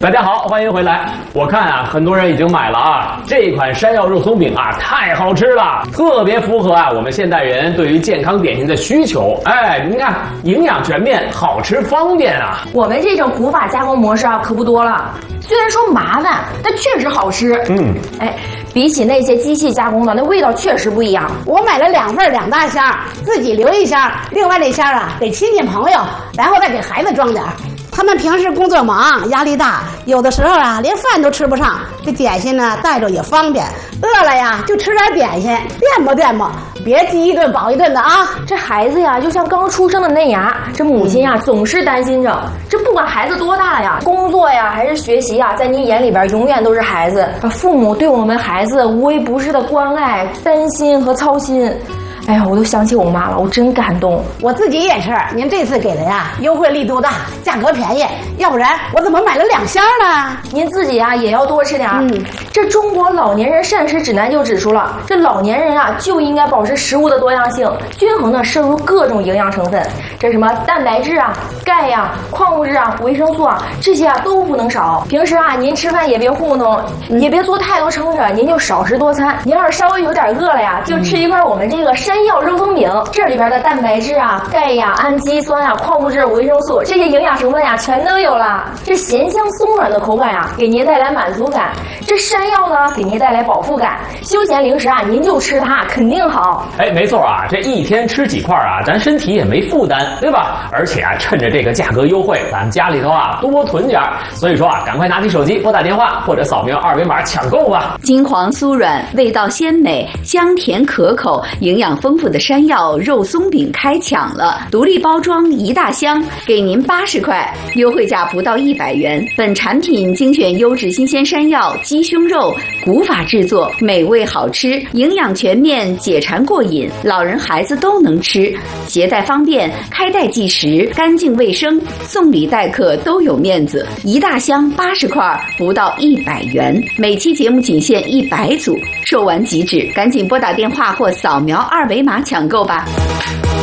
大家好，欢迎回来。我看啊，很多人已经买了啊，这款山药肉松饼啊，太好吃了，特别符合啊我们现代人对于健康点心的需求。哎，你看，营养全面，好吃方便啊。 我们这种古法加工模式啊，可不多了。虽然说麻烦，但确实好吃。比起那些机器加工的，那味道确实不一样。 我买了2份2大箱，自己留1箱，另外那箱啊给亲戚朋友，然后再给孩子装点。他们平时工作忙，压力大，有的时候啊连饭都吃不上，这点心呢带着也方便。饿了呀就吃点点心，垫吧垫吧，别饥一顿饱一顿的啊。 这孩子呀就像刚出生的嫩芽，这母亲呀总是担心着，这不管孩子多大呀，工作呀还是学习呀，在您眼里边永远都是孩子。父母对我们孩子无微不至的关爱、担心和操心。哎呀，我都想起我妈了，我真感动。 我自己也是，您这次给的呀，优惠力度大，价格便宜，要不然我怎么买了2箱呢？ 您自己啊也要多吃点。这中国老年人膳食指南就指出了，这老年人啊就应该保持食物的多样性，均衡的摄入各种营养成分。这什么蛋白质啊、钙呀、矿物质啊、维生素啊，这些啊都不能少。平时啊您吃饭也别糊弄，也别做太多撑着，您就少食多餐。您要是稍微有点饿了呀，就吃一块我们这个山药肉松饼，这里边的蛋白质啊、钙呀、氨基酸啊、矿物质、维生素这些营养成分呀全都有了。这咸香松软的口感呀，给您带来满足感；这山药呢，给您带来饱腹感。休闲零食啊，您就吃它，肯定好。 哎，没错啊，这一天吃几块啊，咱身体也没负担，对吧？而且啊，趁着这个价格优惠，咱们家里头啊多囤点。所以说啊，赶快拿起手机拨打电话或者扫描2维码抢购吧。 金黄酥软，味道鲜美，香甜可口，营养丰富的山药肉松饼开抢了！独立包装1大箱，给您80块，优惠价不到100元。本产品精选优质新鲜山药、鸡胸肉，古法制作，美味好吃，营养全面，解馋过瘾，老人孩子都能吃，携带方便，开袋即食，干净卫生，送礼待客都有面子。1大箱80块，不到100元。每期节目仅限100组，售完即止，赶紧拨打电话或扫描2维码抢购吧。